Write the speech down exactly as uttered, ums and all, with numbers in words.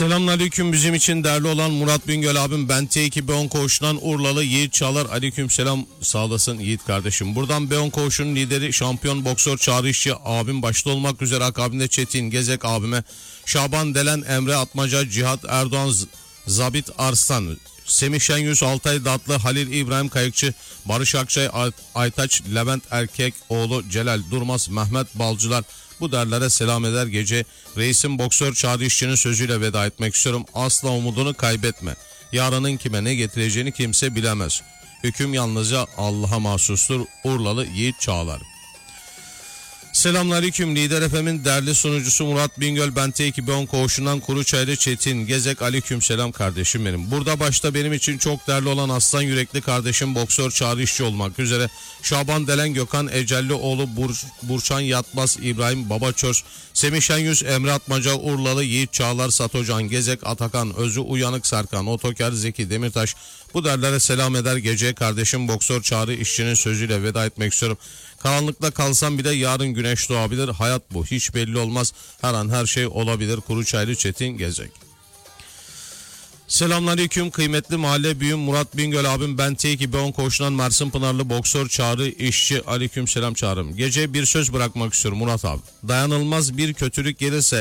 Selamünaleyküm, bizim için değerli olan Murat Bingöl abim, ben T iki B on koğuşundan Urlalı Yiğit Çağlar. Aleyküm selam, sağ olasın Yiğit kardeşim. Buradan B on koğuşunun lideri şampiyon boksör Çağrı İşçi abim başta olmak üzere akabinde Çetin Gezek abime, Şaban Delen, Emre Atmaca, Cihat Erdoğan, Zabit Arslan, Semih Şenyüz, Altay Datlı, Halil İbrahim Kayıkçı, Barış Akçay, Aytaç, Levent Erkekoğlu, Celal Durmaz, Mehmet Balcılar, bu derlere selam eder gece. Reisim boksör Çağrı İşçi'nin sözüyle veda etmek istiyorum. Asla umudunu kaybetme. Yarının kime ne getireceğini kimse bilemez. Hüküm yalnızca Allah'a mahsustur. Urlalı Yiğit Çağlar. Selamünaleyküm, Lider F M'in değerli sunucusu Murat Bingöl, ben T iki B on koğuşundan Kuruçaylı Çetin Gezek. Aleyküm selam kardeşim benim. Burada başta benim için çok değerli olan aslan yürekli kardeşim boksör Çağrı İşçi olmak üzere Şaban Delen, Gökhan Ecellioğlu, Bur Burçan Yatmaz, İbrahim Babaçöz, Semih Şenyüz, Emre Atmaca, Urlalı Yiğit Çağlar, Satocan Gezek, Atakan Özü, Uyanık Serkan, Otoker Zeki Demirtaş, bu derlere selam eder gece. Kardeşim boksör Çağrı İşçi'nin sözüyle veda etmek istiyorum. Karanlıkta kalsam bile yarın güneş doğabilir. Hayat bu, hiç belli olmaz. Her an her şey olabilir. Kuruçaylı Çetin Gezek. Selamünaleyküm, kıymetli mahalle büyüğüm Murat Bingöl abim, ben T iki B on koğuşundan Mersin Pınarlı boksör Çağrı İşçi. Aleyküm selam Çağrım. Gece bir söz bırakmak istiyorum Murat abi. Dayanılmaz bir kötülük gelirse